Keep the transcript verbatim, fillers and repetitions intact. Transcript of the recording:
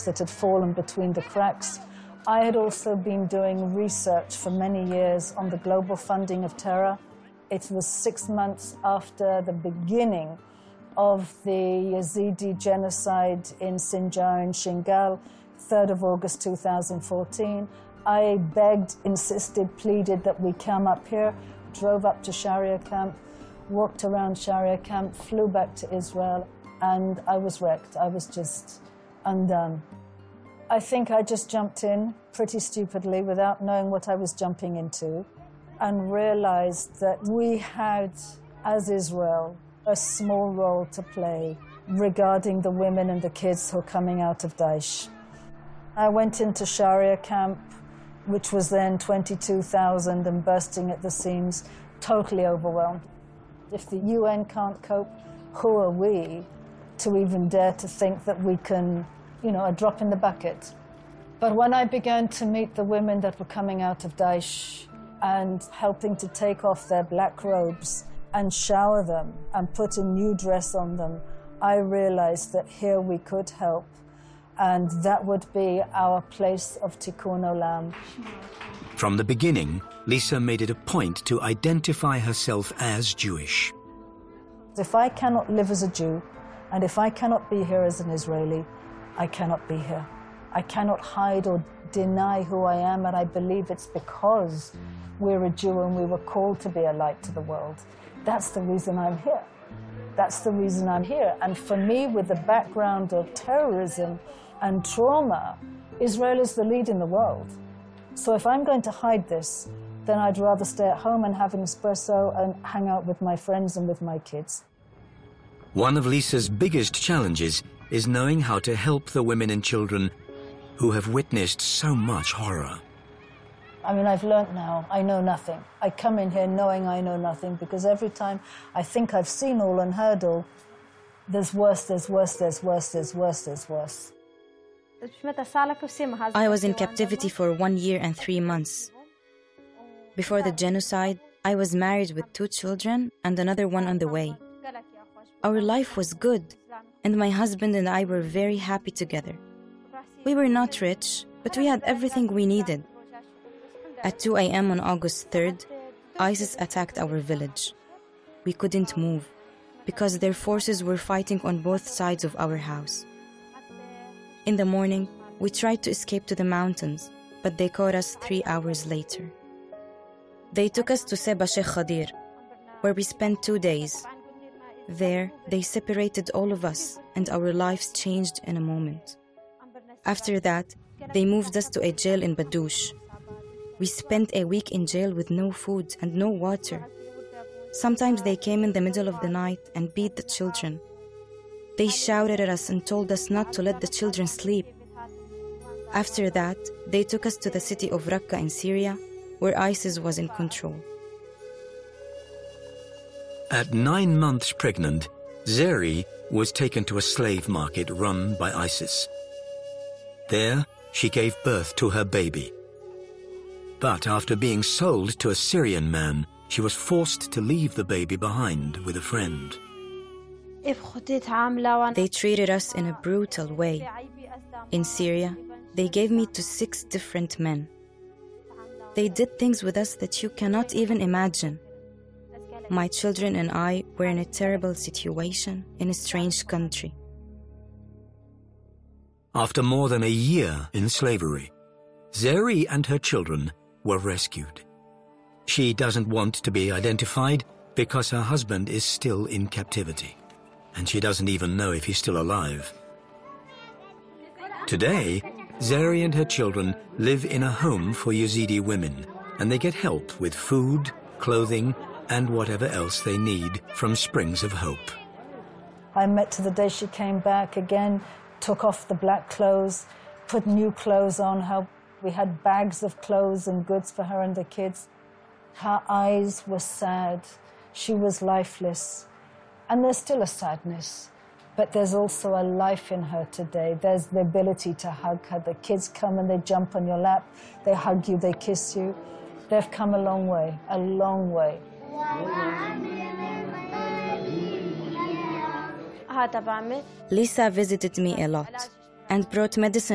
that had fallen between the cracks. I had also been doing research for many years on the global funding of terror. It was six months after the beginning of the Yazidi genocide in Sinjar and Shingal, third of August two thousand fourteen. I begged, insisted, pleaded that we come up here, drove up to Sharia camp, walked around Sharia camp, flew back to Israel, and I was wrecked. I was just undone. I think I just jumped in pretty stupidly without knowing what I was jumping into, and realized that we had, as Israel, a small role to play regarding the women and the kids who are coming out of Daesh. I went into Sharia camp, which was then twenty-two thousand and bursting at the seams, totally overwhelmed. If the U N can't cope, who are we to even dare to think that we can, you know, a drop in the bucket? But when I began to meet the women that were coming out of Daesh and helping to take off their black robes and shower them and put a new dress on them, I realized that here we could help, and that would be our place of Tikkun Olam. From the beginning, Lisa made it a point to identify herself as Jewish. If I cannot live as a Jew, and if I cannot be here as an Israeli, I cannot be here. I cannot hide or deny who I am, and I believe it's because we're a Jew and we were called to be a light to the world. That's the reason I'm here. That's the reason I'm here. And for me, with the background of terrorism and trauma, Israel is the lead in the world. So if I'm going to hide this, then I'd rather stay at home and have an espresso and hang out with my friends and with my kids. One of Lisa's biggest challenges is knowing how to help the women and children who have witnessed so much horror. I mean, I've learnt now, I know nothing. I come in here knowing I know nothing, because every time I think I've seen all and heard all, there's worse, there's worse, there's worse, there's worse, there's worse. I was in captivity for one year and three months. Before the genocide, I was married with two children and another one on the way. Our life was good, and my husband and I were very happy together. We were not rich, but we had everything we needed. At two a m on August third, ISIS attacked our village. We couldn't move because their forces were fighting on both sides of our house. In the morning, we tried to escape to the mountains, but they caught us three hours later. They took us to Seba Sheikh Khadir, where we spent two days. There, they separated all of us, and our lives changed in a moment. After that, they moved us to a jail in Badoush. We spent a week in jail with no food and no water. Sometimes they came in the middle of the night and beat the children. They shouted at us and told us not to let the children sleep. After that, they took us to the city of Raqqa in Syria, where ISIS was in control. At nine months pregnant, Zeri was taken to a slave market run by ISIS. There, she gave birth to her baby. But after being sold to a Syrian man, she was forced to leave the baby behind with a friend. They treated us in a brutal way. In Syria, they gave me to six different men. They did things with us that you cannot even imagine. My children and I were in a terrible situation in a strange country. After more than a year in slavery, Zeri and her children were rescued. She doesn't want to be identified because her husband is still in captivity, and she doesn't even know if he's still alive. Today, Zeri and her children live in a home for Yazidi women, and they get help with food, clothing, and whatever else they need from Springs of Hope. I met her the day she came back again, took off the black clothes, put new clothes on her. We had bags of clothes and goods for her and the kids. Her eyes were sad. She was lifeless. And there's still a sadness, but there's also a life in her today. There's the ability to hug her. The kids come and they jump on your lap. They hug you, they kiss you. They've come a long way, a long way. Lisa visited me a lot and brought medicine